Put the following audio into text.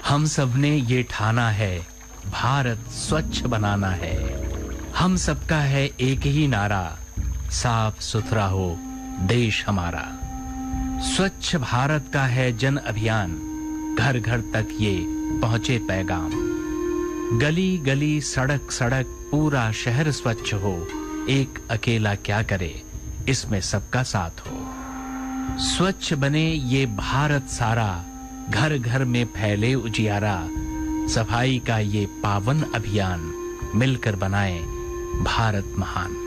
हम सब ने ये ठाना है, भारत स्वच्छ बनाना है। हम सबका है एक ही नारा, साफ सुथरा हो देश हमारा। स्वच्छ भारत का है जन अभियान, घर घर तक ये पहुंचे पैगाम। गली गली सड़क सड़क पूरा शहर स्वच्छ हो, एक अकेला क्या करे इसमें सबका साथ हो। स्वच्छ बने ये भारत सारा, घर घर में फैले उजियारा। सफाई का ये पावन अभियान, मिलकर बनाए भारत महान।